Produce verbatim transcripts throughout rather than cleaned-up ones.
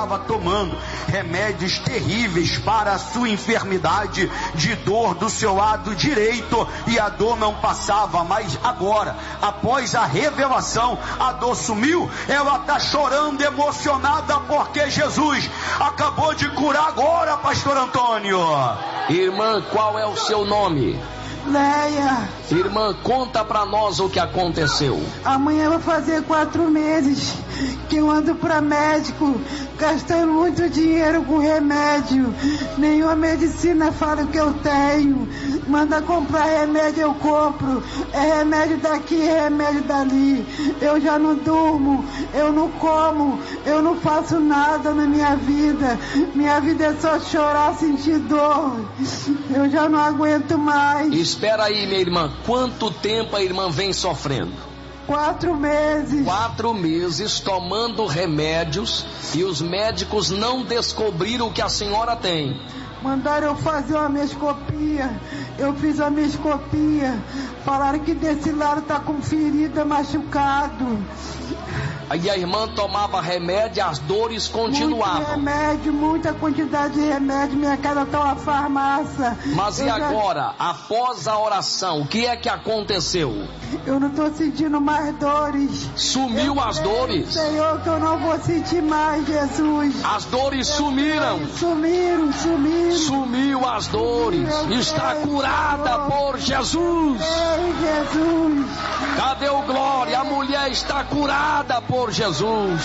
estava tomando remédios terríveis para a sua enfermidade de dor do seu lado direito, e a dor não passava. Mas agora, após a revelação, a dor sumiu. Ela está chorando, emocionada, porque Jesus acabou de curar agora, pastor Antônio. Irmã, qual é o seu nome? Leia. Irmã, conta pra nós o que aconteceu. Amanhã vai fazer quatro meses que eu ando pra médico, gastando muito dinheiro com remédio. Nenhuma medicina fala o que eu tenho. Manda comprar remédio, eu compro. É remédio daqui, é remédio dali. Eu já não durmo, eu não como, eu não faço nada na minha vida. Minha vida é só chorar, sentir dor. Eu já não aguento mais. Espera aí, minha irmã. Quanto tempo a irmã vem sofrendo? Quatro meses. Quatro meses tomando remédios, e os médicos não descobriram o que a senhora tem. Mandaram eu fazer uma mescopia. Eu fiz a mescopia. Falaram que desse lado tá com ferida, machucado. Aí a irmã tomava remédio e as dores continuavam. Muito remédio, muita quantidade de remédio. Minha casa tá uma farmácia. Mas eu e já... agora, após a oração, o que é que aconteceu? Eu não tô sentindo mais dores. Sumiu eu as dores? Senhor, que eu não vou sentir mais, Jesus. As dores eu sumiram. Sei, sumiram, sumiram. Sumiu as dores. Eu Está sei, curada Senhor. Por Jesus. Ei, Jesus. Cadê o glória? A mulher está curada por Jesus.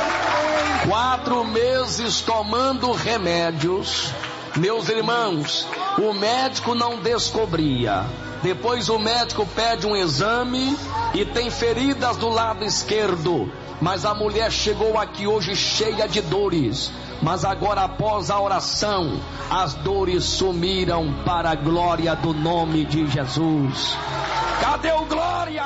Quatro meses tomando remédios. Meus irmãos, o médico não descobria. Depois o médico pede um exame e tem feridas do lado esquerdo. Mas a mulher chegou aqui hoje cheia de dores. Mas agora, após a oração, as dores sumiram para a glória do nome de Jesus. Cadê o glória?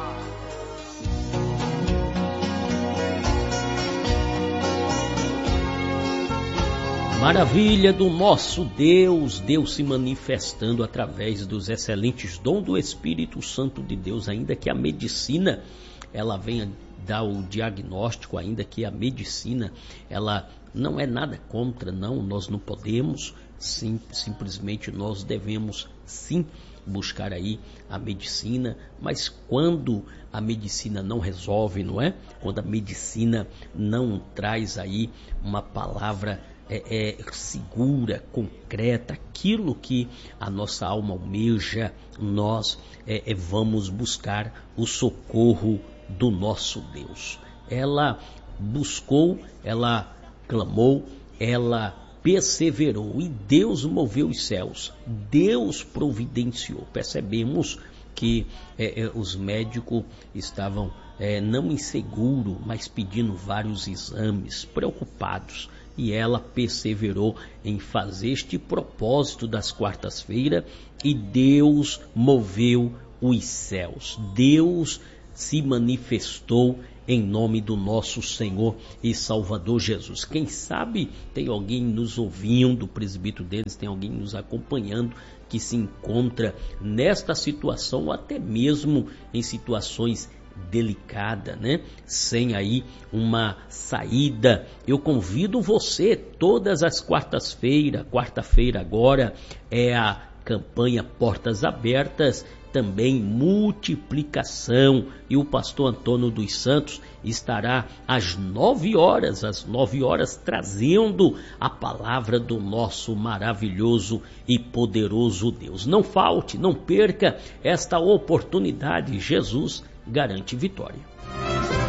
Maravilha do nosso Deus, Deus se manifestando através dos excelentes dons do Espírito Santo de Deus, ainda que a medicina, ela venha dar o diagnóstico, ainda que a medicina, ela não é nada contra, não, nós não podemos, sim, simplesmente nós devemos, sim, buscar aí a medicina, mas quando a medicina não resolve, não é? Quando a medicina não traz aí uma palavra É, é, segura, concreta, aquilo que a nossa alma almeja, nós é, é, vamos buscar o socorro do nosso Deus. Ela buscou, ela clamou, ela perseverou e Deus moveu os céus, Deus providenciou. Percebemos que é, é, os médicos estavam é, não inseguros, mas pedindo vários exames, preocupados. E ela perseverou em fazer este propósito das quartas-feiras e Deus moveu os céus. Deus se manifestou em nome do nosso Senhor e Salvador Jesus. Quem sabe tem alguém nos ouvindo, o presbítero deles, tem alguém nos acompanhando que se encontra nesta situação ou até mesmo em situações delicada, né? Sem aí uma saída. Eu convido você todas as quartas-feiras, quarta-feira agora é a campanha Portas Abertas, também multiplicação, e o pastor Antônio dos Santos estará às nove horas, às nove horas trazendo a palavra do nosso maravilhoso e poderoso Deus. Não falte, não perca esta oportunidade. Jesus garante vitória.